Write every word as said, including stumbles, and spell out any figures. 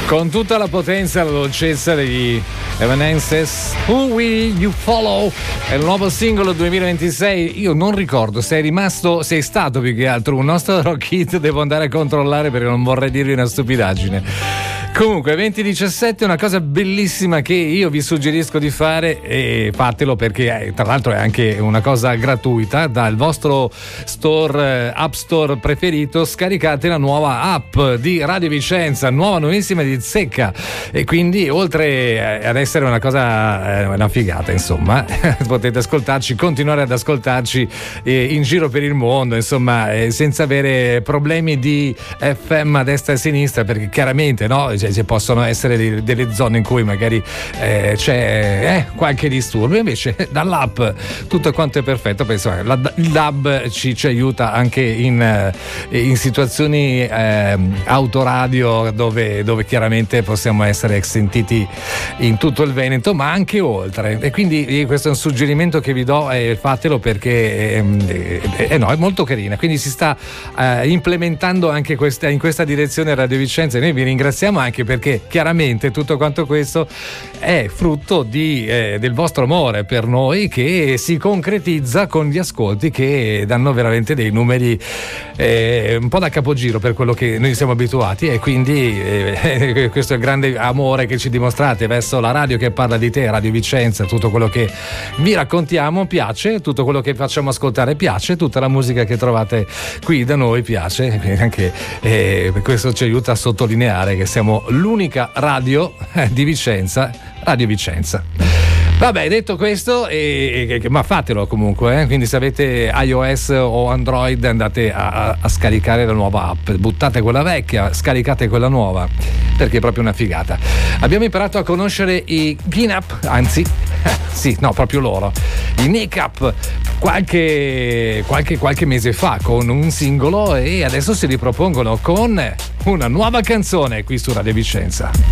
Con tutta la potenza e la dolcezza degli Evanescence, Who Will You Follow? È il nuovo singolo duemilaventisei. Io non ricordo se è rimasto, se è stato più che altro un nostro rock hit. Devo andare a controllare perché non vorrei dirvi una stupidaggine. Comunque venti diciassette è una cosa bellissima che io vi suggerisco di fare, e fatelo perché tra l'altro è anche una cosa gratuita. Dal vostro store, app store preferito, scaricate la nuova app di Radio Vicenza, nuova, nuovissima di zecca, e quindi oltre ad essere una cosa, una figata insomma, potete ascoltarci, continuare ad ascoltarci in giro per il mondo, insomma, senza avere problemi di F M a destra e a sinistra, perché chiaramente no, ci possono essere delle zone in cui magari eh, c'è eh, qualche disturbo, invece dall'app tutto quanto è perfetto. Penso la, il D A B ci, ci aiuta anche in, in situazioni eh, autoradio dove, dove chiaramente possiamo essere sentiti in tutto il Veneto ma anche oltre, e quindi questo è un suggerimento che vi do, e fatelo perché eh, eh, no, è molto carina, quindi si sta eh, implementando anche questa, in questa direzione Radio Vicenza, e noi vi ringraziamo anche perché chiaramente tutto quanto questo è frutto di, eh, del vostro amore per noi, che si concretizza con gli ascolti che danno veramente dei numeri eh, un po' da capogiro per quello che noi siamo abituati, e quindi eh, questo è il grande amore che ci dimostrate verso la radio che parla di te, Radio Vicenza. Tutto quello che vi raccontiamo piace, tutto quello che facciamo ascoltare piace, tutta la musica che trovate qui da noi piace, e anche eh, questo ci aiuta a sottolineare che siamo l'unica radio di Vicenza, Radio Vicenza. Vabbè, detto questo, eh, eh, ma fatelo comunque, eh? Quindi se avete iOS o Android andate a, a, a scaricare la nuova app, buttate quella vecchia, scaricate quella nuova, perché è proprio una figata. Abbiamo imparato a conoscere i Ginap, anzi sì, no, proprio loro, i Nick-Up, qualche, qualche, qualche mese fa con un singolo, e adesso si ripropongono con una nuova canzone qui su Radio Vicenza.